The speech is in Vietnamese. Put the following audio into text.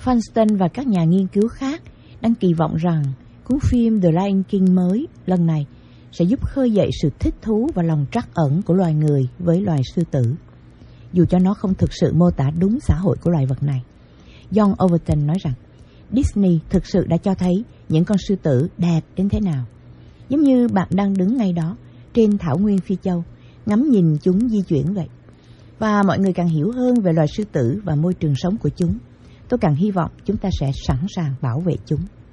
Funston và các nhà nghiên cứu khác đang kỳ vọng rằng cuốn phim The Lion King mới lần này sẽ giúp khơi dậy sự thích thú và lòng trắc ẩn của loài người với loài sư tử, dù cho nó không thực sự mô tả đúng xã hội của loài vật này. John Overton nói rằng Disney thực sự đã cho thấy những con sư tử đẹp đến thế nào, giống như bạn đang đứng ngay đó trên thảo nguyên Phi Châu, ngắm nhìn chúng di chuyển vậy. Và mọi người càng hiểu hơn về loài sư tử và môi trường sống của chúng, tôi càng hy vọng chúng ta sẽ sẵn sàng bảo vệ chúng.